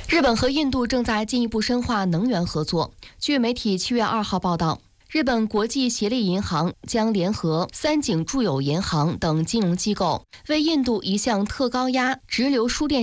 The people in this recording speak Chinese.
日本和印度正在进一步深化能源合作。据媒体7月2号报道，日本国际协力银行将联合三井住友银行等金融机构，为印度一项特高压直流输电